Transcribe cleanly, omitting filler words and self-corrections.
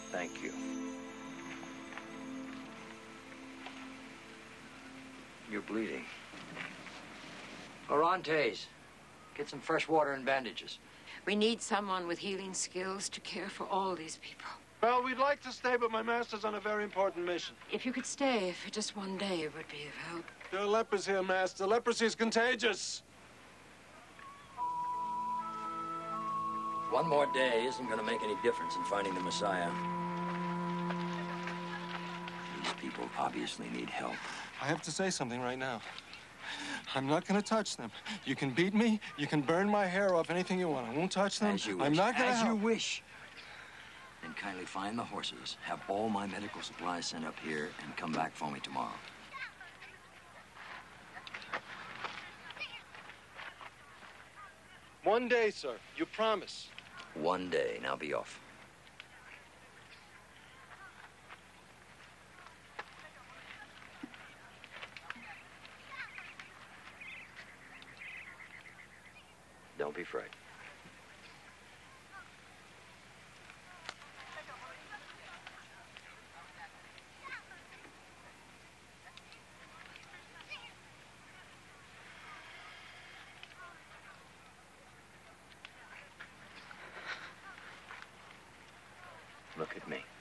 Thank you. You're bleeding. Orontes. Get some fresh water and bandages. We need someone with healing skills to care for all these people. Well, we'd like to stay, but my master's on a very important mission. If you could stay for just one day, it would be of help. There are lepers here, Master. Leprosy is contagious. One more day isn't going to make any difference in finding the Messiah. These people obviously need help. I have to say something right now. I'm not going to touch them. You can beat me. You can burn my hair off, anything you want. I won't touch them. As you wish. I'm not going to As you wish. Then kindly find the horses, have all my medical supplies sent up here, and come back for me tomorrow. One day, sir. You promise. One day. Now be off. Don't be frightened. Look at me.